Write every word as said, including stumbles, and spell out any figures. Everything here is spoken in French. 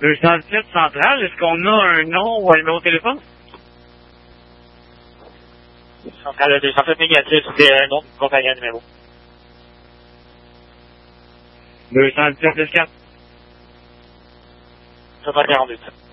deux cent dix-sept central, est-ce qu'on a un nom ou un numéro de téléphone? Centrale deux cent sept négatif, c'est un nom de compagnie à numéro. deux cent dix-sept, quatre. Ça va quarante-deux.